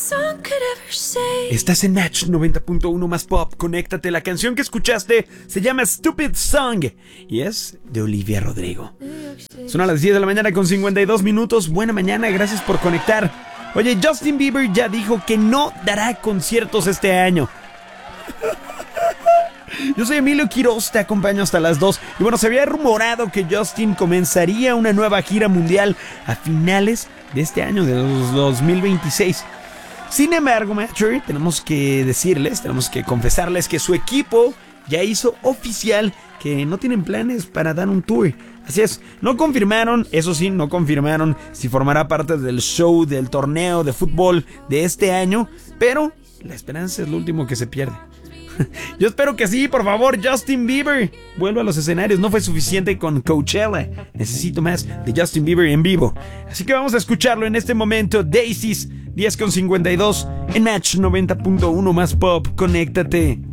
Estás en Match 90.1 más pop. Conéctate. La canción que escuchaste se llama Stupid Song y es de Olivia Rodrigo. Son a las 10 de la mañana con 52 minutos. Buena mañana, gracias por conectar. Oye, Justin Bieber ya dijo que no dará conciertos este año. Yo soy Emilio Quiroz, te acompaño hasta las 2. Y bueno, se había rumorado que Justin comenzaría una nueva gira mundial a finales de este año, de 2026. Sin embargo, Matcher, tenemos que confesarles que su equipo ya hizo oficial que no tienen planes para dar un tour. Así es, no confirmaron si formará parte del show del torneo de fútbol de este año, pero la esperanza es lo último que se pierde. Yo espero que sí, por favor, Justin Bieber vuelva a los escenarios. No fue suficiente con Coachella. Necesito más de Justin Bieber en vivo. Así que vamos a escucharlo en este momento. Daisies, 10:52 en Match 90.1 más pop. Conéctate.